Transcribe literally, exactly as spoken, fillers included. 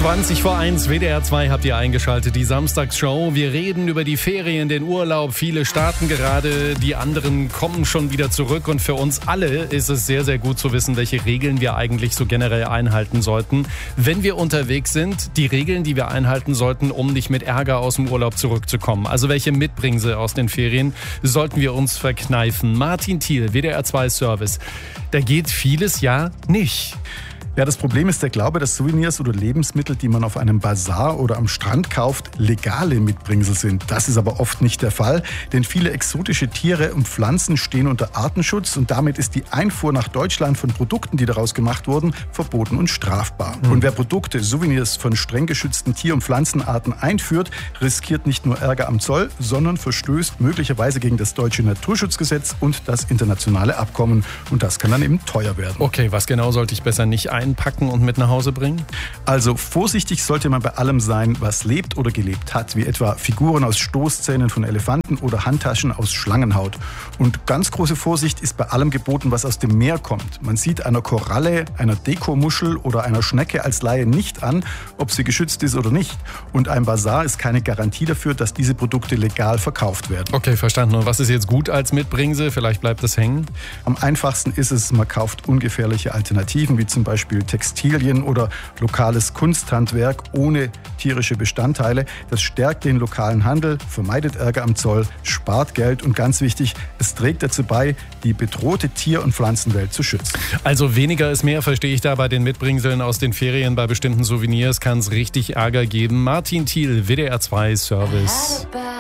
zwanzig vor eins, W D R zwei habt ihr eingeschaltet, die Samstagsshow. Wir reden über die Ferien, den Urlaub. Viele starten gerade, die anderen kommen schon wieder zurück. Und für uns alle ist es sehr, sehr gut zu wissen, welche Regeln wir eigentlich so generell einhalten sollten, wenn wir unterwegs sind. Die Regeln, die wir einhalten sollten, um nicht mit Ärger aus dem Urlaub zurückzukommen. Also welche Mitbringsel aus den Ferien sollten wir uns verkneifen? Martin Thiel, W D R zwei Service. Da geht vieles ja nicht. Ja, das Problem ist der Glaube, dass Souvenirs oder Lebensmittel, die man auf einem Bazar oder am Strand kauft, legale Mitbringsel sind. Das ist aber oft nicht der Fall, denn viele exotische Tiere und Pflanzen stehen unter Artenschutz und damit ist die Einfuhr nach Deutschland von Produkten, die daraus gemacht wurden, verboten und strafbar. Mhm. Und wer Produkte, Souvenirs von streng geschützten Tier- und Pflanzenarten einführt, riskiert nicht nur Ärger am Zoll, sondern verstößt möglicherweise gegen das deutsche Naturschutzgesetz und das internationale Abkommen. Und das kann dann eben teuer werden. Okay, was genau sollte ich besser nicht einführen? Einpacken und mit nach Hause bringen? Also vorsichtig sollte man bei allem sein, was lebt oder gelebt hat, wie etwa Figuren aus Stoßzähnen von Elefanten oder Handtaschen aus Schlangenhaut. Und ganz große Vorsicht ist bei allem geboten, was aus dem Meer kommt. Man sieht einer Koralle, einer Dekomuschel oder einer Schnecke als Laie nicht an, ob sie geschützt ist oder nicht. Und ein Bazar ist keine Garantie dafür, dass diese Produkte legal verkauft werden. Okay, verstanden. Und was ist jetzt gut als Mitbringsel? Vielleicht bleibt das hängen? Am einfachsten ist es, man kauft ungefährliche Alternativen, wie zum Beispiel Textilien oder lokales Kunsthandwerk ohne tierische Bestandteile. Das stärkt den lokalen Handel, vermeidet Ärger am Zoll, spart Geld und ganz wichtig, es trägt dazu bei, die bedrohte Tier- und Pflanzenwelt zu schützen. Also weniger ist mehr, verstehe ich da bei den Mitbringseln aus den Ferien. Bei bestimmten Souvenirs kann es richtig Ärger geben. Martin Thiel, W D R zwei Service.